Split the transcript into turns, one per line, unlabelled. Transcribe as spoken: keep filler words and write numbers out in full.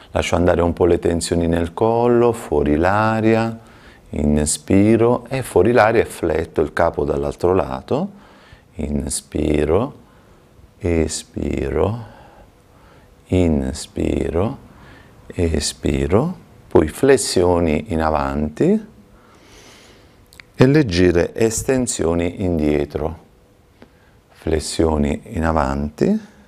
lascio andare un po' le tensioni nel collo, fuori l'aria, inspiro e fuori l'aria e fletto il capo dall'altro lato, inspiro, espiro, inspiro, espiro, poi flessioni in avanti e leggere estensioni indietro, flessioni in avanti